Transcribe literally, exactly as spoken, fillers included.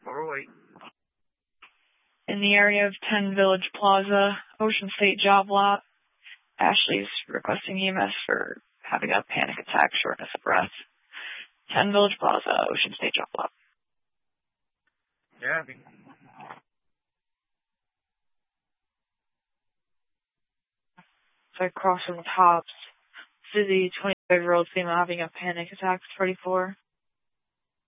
overweight. In the area of ten Village Plaza, Ocean State Job Lot. Ashley's requesting E M S for having a panic attack, shortness of breath. ten Village Plaza, Ocean State Job Lot. Yeah, I think. So I cross from the Hops. Fizzy, twenty-five-year-old female having a panic attack, forty-four.